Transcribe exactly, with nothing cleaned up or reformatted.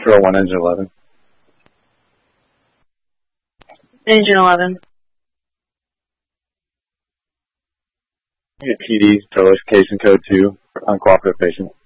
Control one, Engine eleven. Engine eleven. Get P D, total education code two, uncooperative patient.